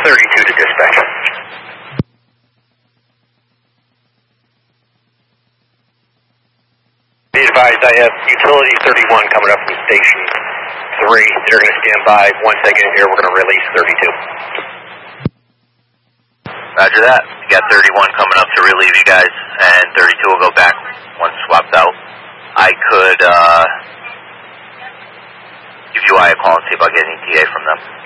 32 to dispatch. Be advised, I have utility 31 coming up from station 3. They're going to stand by. Once they get here, we're going to release 32. Roger that. We got 31 coming up to relieve you guys, and 32 will go back once swapped out. I could give UI a call and see if I get any TA from them.